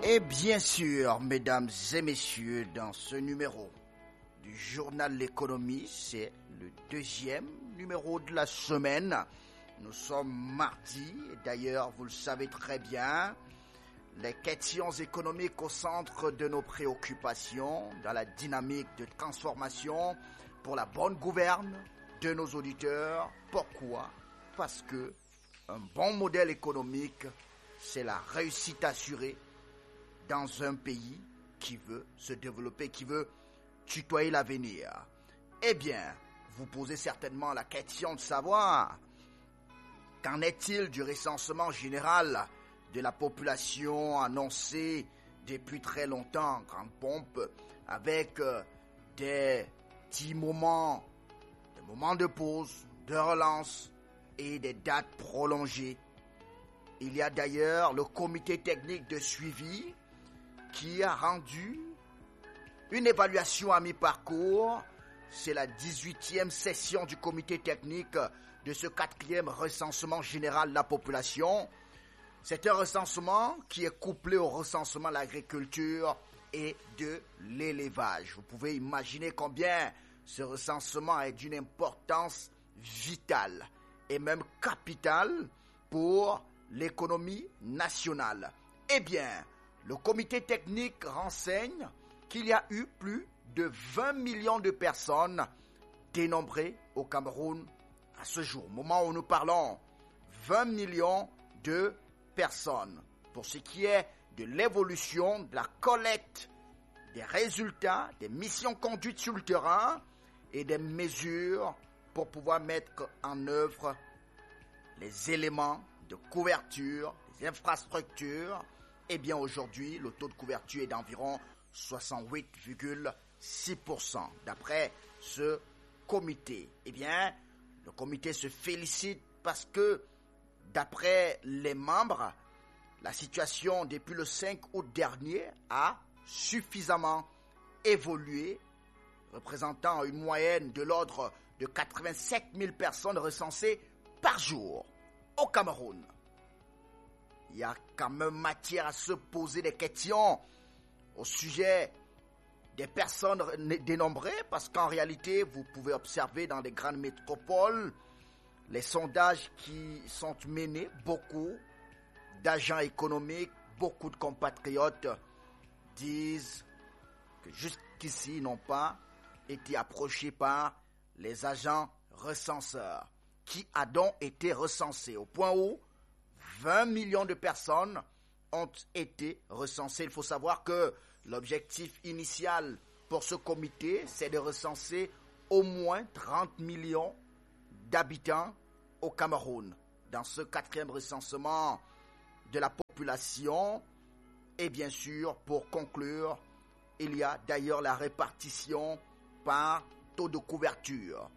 Et bien sûr, mesdames et messieurs, dans ce numéro du journal L'économie, c'est le deuxième numéro de la semaine. Nous sommes mardi, et d'ailleurs, vous le savez très bien, les questions économiques au centre de nos préoccupations, dans la dynamique de transformation pour la bonne gouverne de nos auditeurs. Pourquoi? Parce que un bon modèle économique, c'est la réussite assurée dans un pays qui veut se développer, qui veut tutoyer l'avenir. Eh bien, vous posez certainement la question de savoir, qu'en est-il du recensement général de la population annoncé depuis très longtemps, grande pompe, avec des petits moments, des moments de pause, de relance et des dates prolongées. Il y a d'ailleurs le comité technique de suivi qui a rendu une évaluation à mi-parcours. C'est la 18e session du comité technique de ce 4e recensement général de la population. C'est un recensement qui est couplé au recensement de l'agriculture et de l'élevage. Vous pouvez imaginer combien ce recensement est d'une importance vitale et même capitale pour l'économie nationale. Eh bien, le comité technique renseigne qu'il y a eu plus de 20 millions de personnes dénombrées au Cameroun à ce jour. Au moment où nous parlons, 20 millions de personnes. Pour ce qui est de l'évolution, de la collecte des résultats, des missions conduites sur le terrain et des mesures pour pouvoir mettre en œuvre les éléments de couverture, les infrastructures, eh bien aujourd'hui, le taux de couverture est d'environ 68,6%. D'après ce comité, eh bien, le comité se félicite parce que, d'après les membres, la situation depuis le 5 août dernier a suffisamment évolué, représentant une moyenne de l'ordre de 87 000 personnes recensées par jour au Cameroun. Il y a quand même matière à se poser des questions au sujet des personnes dénombrées, parce qu'en réalité, vous pouvez observer dans les grandes métropoles, les sondages qui sont menés, beaucoup d'agents économiques, beaucoup de compatriotes disent que jusqu'ici, ils n'ont pas été approchés par les agents recenseurs, qui a donc été recensés, au point où 20 millions de personnes ont été recensées. Il faut savoir que l'objectif initial pour ce comité, c'est de recenser au moins 30 millions d'habitants au Cameroun. Dans ce 4e recensement de la population, et bien sûr, pour conclure, il y a d'ailleurs la répartition par taux de couverture.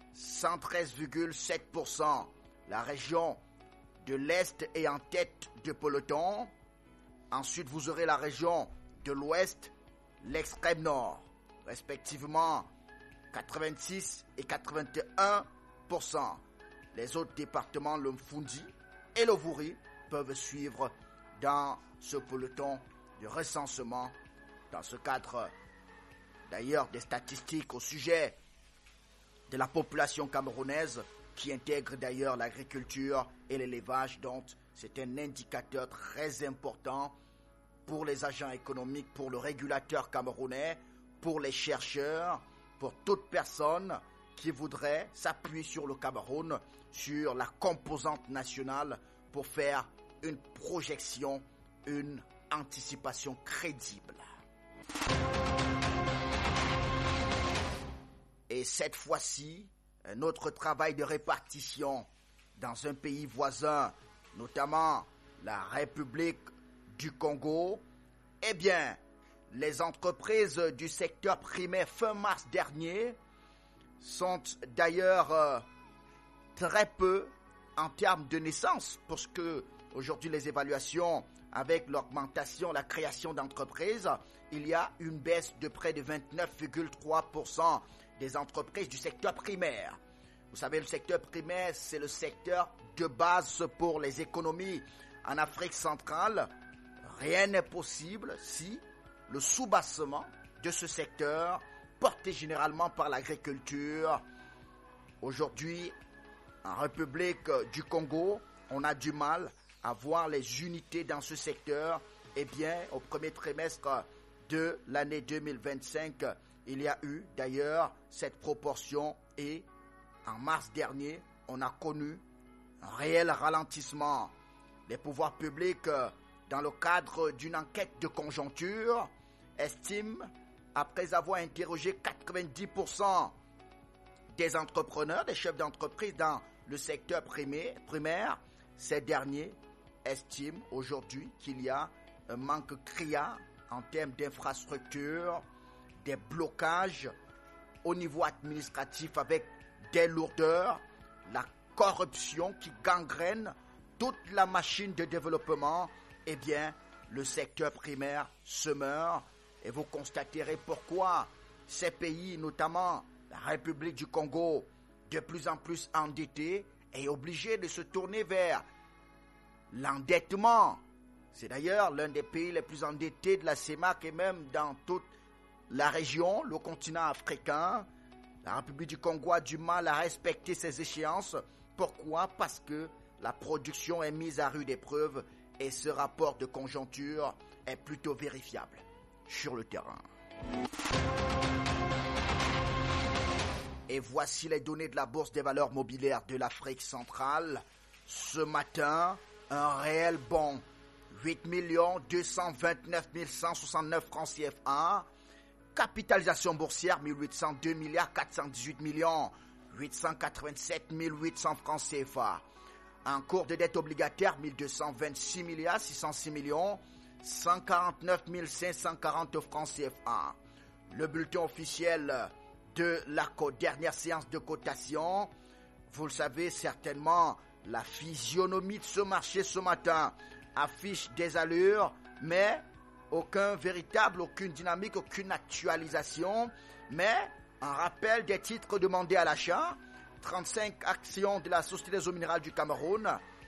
113,7%. La région de l'Est est en tête de peloton. Ensuite, vous aurez la région de l'Ouest, l'extrême nord, respectivement 86 et 81%. Les autres départements, le Mfundi et le Vouri, peuvent suivre dans ce peloton de recensement. Dans ce cadre, d'ailleurs, des statistiques au sujet de la population camerounaise, qui intègre d'ailleurs l'agriculture et l'élevage, donc c'est un indicateur très important pour les agents économiques, pour le régulateur camerounais, pour les chercheurs, pour toute personne qui voudrait s'appuyer sur le Cameroun, sur la composante nationale pour faire une projection, une anticipation crédible. Et cette fois-ci, un autre travail de répartition dans un pays voisin, notamment la République du Congo. Eh bien, les entreprises du secteur primaire fin mars dernier sont d'ailleurs très peu en termes de naissance, parce que aujourd'hui les évaluations avec l'augmentation, la création d'entreprises, il y a une baisse de près de 29,3% des entreprises du secteur primaire. Vous savez, le secteur primaire, c'est le secteur de base pour les économies en Afrique centrale. rien n'est possible si le soubassement de ce secteur, porté généralement par l'agriculture, aujourd'hui, en République du Congo, on a du mal à voir les unités dans ce secteur. Eh bien, au premier trimestre de l'année 2025, il y a eu d'ailleurs cette proportion et en mars dernier, on a connu un réel ralentissement. Les pouvoirs publics, dans le cadre d'une enquête de conjoncture, estiment, après avoir interrogé 90% des entrepreneurs, des chefs d'entreprise dans le secteur primaire, ces derniers estiment aujourd'hui qu'il y a un manque criant en termes d'infrastructures, des blocages au niveau administratif avec des lourdeurs, la corruption qui gangrène toute la machine de développement. Eh bien, le secteur primaire se meurt et vous constaterez pourquoi ces pays, notamment la République du Congo, de plus en plus endettés, est obligé de se tourner vers l'endettement. C'est d'ailleurs l'un des pays les plus endettés de la CEMAC et même dans toute la région, le continent africain. La République du Congo a du mal à respecter ses échéances. Pourquoi? Parce que la production est mise à rude épreuve et ce rapport de conjoncture est plutôt vérifiable sur le terrain. Et voici les données de la Bourse des valeurs mobilières de l'Afrique centrale. Ce matin, un réel bond, 8 229 169 francs CFA. Capitalisation boursière, 1802 milliards 418 millions 887 800 francs CFA. En cours de dette obligataire, 1226 milliards 606 millions 149 540 francs CFA. Le bulletin officiel de la dernière séance de cotation. Vous le savez certainement, la physionomie de ce marché ce matin affiche des allures, mais aucune dynamique, aucune actualisation. Mais un rappel des titres demandés à l'achat, 35 actions de la Société des eaux minérales du Cameroun,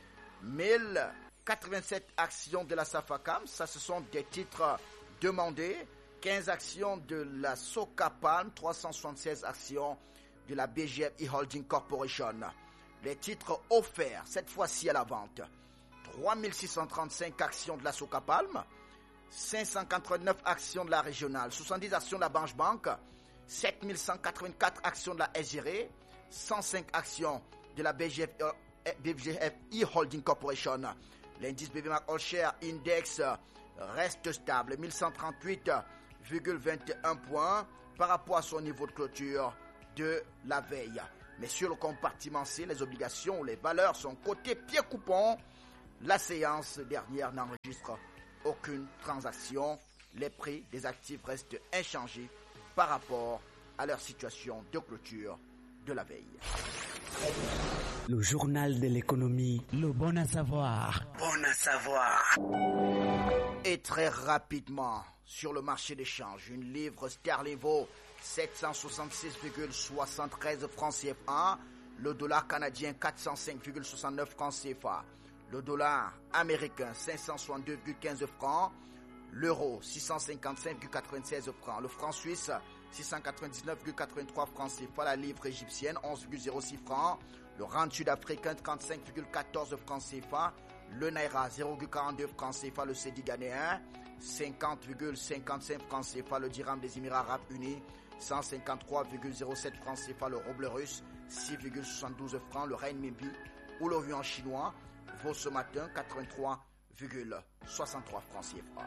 1087 actions de la Safacam, ça ce sont des titres demandés, 15 actions de la Socapalm, 376 actions de la BGF E-Holding Corporation. Les titres offerts, cette fois-ci à la vente, 3635 actions de la Socapalm, 589 actions de la régionale, 70 actions de la Banche Bank, 7184 actions de la SGR, 105 actions de la BGF E-Holding Corporation. L'indice BVMAC All Share Index reste stable, 1138,21 points par rapport à son niveau de clôture de la veille. Mais sur le compartiment C, les obligations ou les valeurs sont cotées pied coupon. La séance dernière n'enregistre aucune transaction. Les prix des actifs restent inchangés par rapport à leur situation de clôture de la veille. Le journal de l'économie. Le bon à savoir. Bon à savoir. Et très rapidement, sur le marché d'échange, une livre sterling vaut 766,73 francs CFA. Le dollar canadien 405,69 francs CFA. Le dollar américain 562,15 francs. L'euro 655,96 francs. Le franc suisse 699,83 francs CFA. La livre égyptienne 11,06 francs. Le rand sud-africain 35,14 francs CFA. Le naira 0,42 francs CFA. Le cedi ghanéen 50,55 francs CFA. Le dirham des Émirats arabes unis 153,07 francs CFA. Le rouble russe 6,72 francs. Le renminbi ou le yuan chinois vaut ce matin 83,63 francs CFA.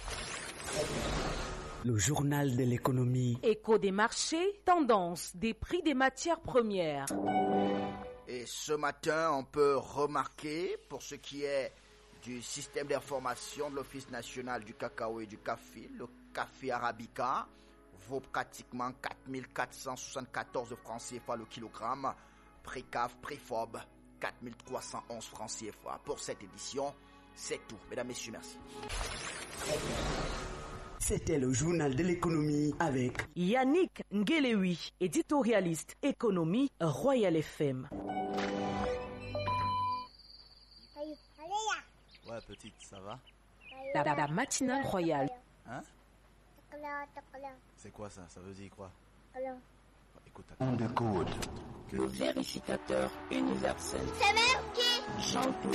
Le journal de l'économie. Écho des marchés, tendance des prix des matières premières. Et ce matin, on peut remarquer, pour ce qui est du système d'information de l'Office national du cacao et du café, le café arabica vaut pratiquement 4474 francs CFA le kilogramme. Prix CAF, prix FOB, 4311 francs CFA. Pour cette édition, c'est tout. Mesdames, Messieurs, merci. C'était le journal de l'économie avec Yannick Ngelewi, éditorialiste économie Royal FM. Ouais, petite, ça va? La matinale royale. Hein? C'est quoi ça? Ça veut dire quoi? Écoute, On décode. Le vérificateur universel. C'est même qui? Jean-Claude.